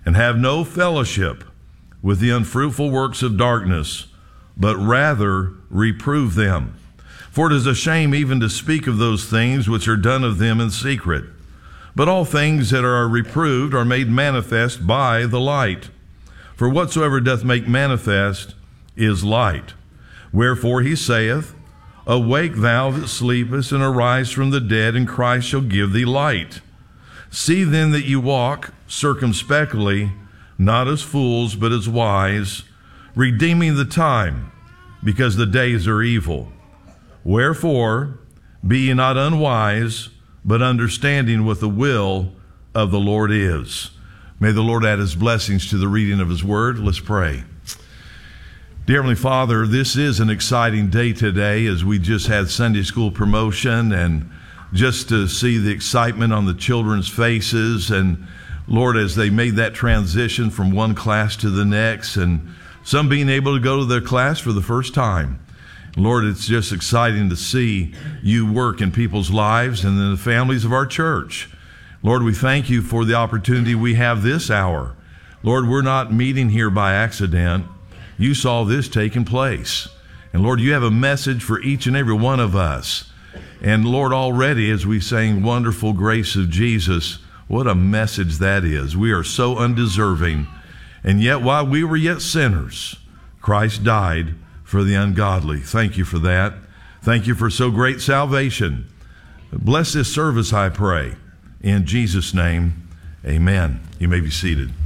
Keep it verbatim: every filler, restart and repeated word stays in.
and have no fellowship with the unfruitful works of darkness, but rather reprove them. For it is a shame even to speak of those things which are done of them in secret. But all things that are reproved are made manifest by the light. For whatsoever doth make manifest is light. Wherefore he saith, Awake thou that sleepest, and arise from the dead, and Christ shall give thee light. See then that you walk circumspectly, not as fools, but as wise, redeeming the time, because the days are evil. Wherefore, be ye not unwise, but understanding what the will of the Lord is. May the Lord add his blessings to the reading of his word. Let's pray. Dear Heavenly Father, this is an exciting day today as we just had Sunday school promotion, and just to see the excitement on the children's faces, and Lord, as they made that transition from one class to the next, and some being able to go to their class for the first time. Lord, it's just exciting to see you work in people's lives and in the families of our church. Lord, we thank you for the opportunity we have this hour. Lord, we're not meeting here by accident. You saw this taking place. And Lord, you have a message for each and every one of us. And Lord, already as we sang Wonderful Grace of Jesus, what a message that is. We are so undeserving. And yet while we were yet sinners, Christ died for the ungodly. Thank you for that. Thank you for so great salvation. Bless this service, I pray. In Jesus' name, amen. You may be seated.